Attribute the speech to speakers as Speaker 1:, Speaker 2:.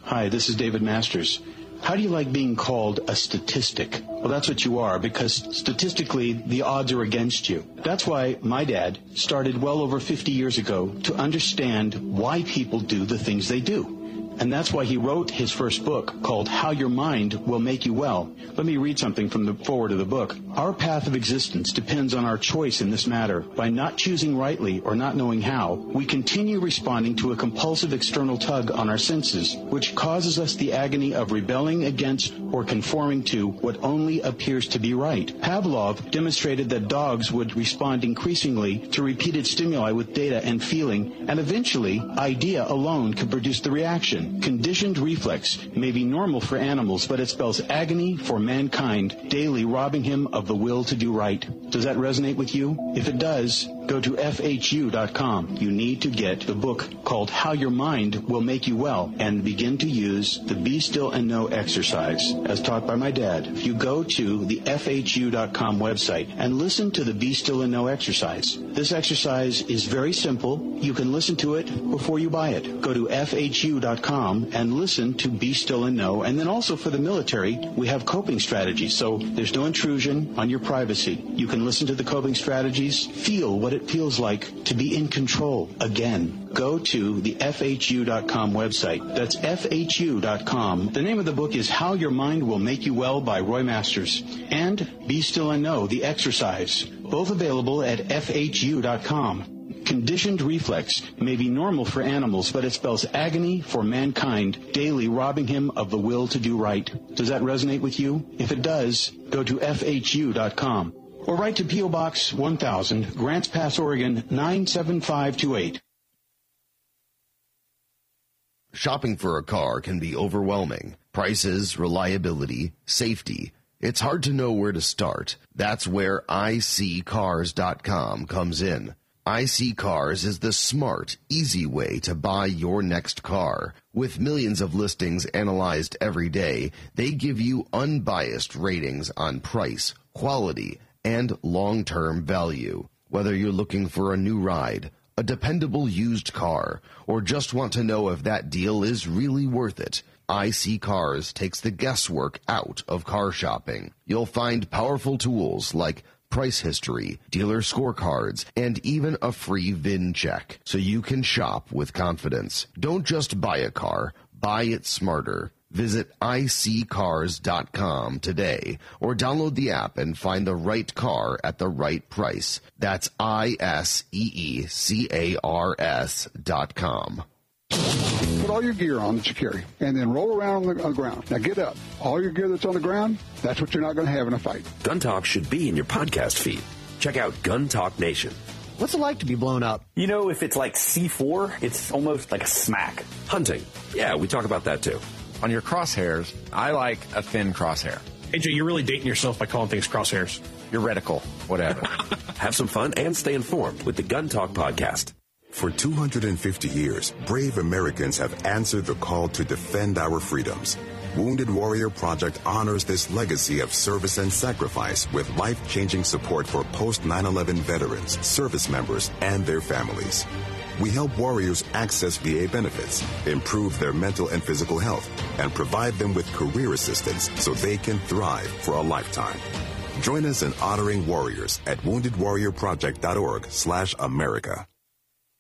Speaker 1: Hi, this is David Masters. How do you like being called a statistic? Well, that's what you are, because statistically, the odds are against you. That's why my dad started well over 50 years ago to understand why people do the things they do. And that's why he wrote his first book called How Your Mind Will Make You Well. Let me read something from the foreword of the book. Our path of existence depends on our choice in this matter. By not choosing rightly or not knowing how, we continue responding to a compulsive external tug on our senses, which causes us the agony of rebelling against or conforming to what only appears to be right. Pavlov demonstrated that dogs would respond increasingly to repeated stimuli with data and feeling, and eventually, idea alone could produce the reaction. Conditioned reflex may be normal for animals, but it spells agony for mankind, daily robbing him of the will to do right. Does that resonate with you? If it does, go to FHU.com. You need to get the book called How Your Mind Will Make You Well and begin to use the Be Still and Know exercise as taught by my dad. If you go to the FHU.com website and listen to the Be Still and Know exercise, this exercise is very simple. You can listen to it before you buy it. Go to FHU.com and listen to Be Still and Know. And then also for the military, we have coping strategies. So there's no intrusion on your privacy. You can listen to the coping strategies, feel what it feels like to be in control again. Go to the FHU.com website. That's FHU.com. The name of the book is How Your Mind Will Make You Well by Roy Masters. And Be Still and Know, the exercise. Both available at FHU.com. Conditioned reflex may be normal for animals, but it spells agony for mankind, daily robbing him of the will to do right. Does that resonate with you? If it does, go to FHU.com or write to P.O. Box 1000, Grants Pass, Oregon 97528.
Speaker 2: Shopping for a car can be overwhelming. Prices, reliability, safety. It's hard to know where to start. That's where iSeeCars.com comes in. iSeeCars is the smart, easy way to buy your next car. With millions of listings analyzed every day, they give you unbiased ratings on price, quality, and long-term value. Whether you're looking for a new ride, a dependable used car, or just want to know if that deal is really worth it, iSeeCars takes the guesswork out of car shopping. You'll find powerful tools like price history, dealer scorecards, and even a free VIN check, so you can shop with confidence. Don't just buy a car, buy it smarter. Visit iSeeCars.com today or download the app and find the right car at the right price. That's iSeeCars.com.
Speaker 3: Put all your gear on that you carry, and then roll around on the ground. Now get up. All your gear that's on the ground, that's what you're not going to have in a fight.
Speaker 4: Gun Talk should be in your podcast feed. Check out Gun Talk Nation.
Speaker 5: What's it like to be blown up?
Speaker 6: You know, if it's like C4, it's almost like a smack.
Speaker 4: Hunting. Yeah, we talk about that too.
Speaker 7: On your crosshairs, I like a thin crosshair.
Speaker 8: AJ, you're really dating yourself by calling things crosshairs.
Speaker 7: Your reticle, whatever.
Speaker 4: Have some fun and stay informed with the Gun Talk podcast.
Speaker 9: For 250 years, brave Americans have answered the call to defend our freedoms. Wounded Warrior Project honors this legacy of service and sacrifice with life-changing support for post-9/11 veterans, service members, and their families. We help warriors access VA benefits, improve their mental and physical health, and provide them with career assistance so they can thrive for a lifetime. Join us in honoring warriors at woundedwarriorproject.org/America.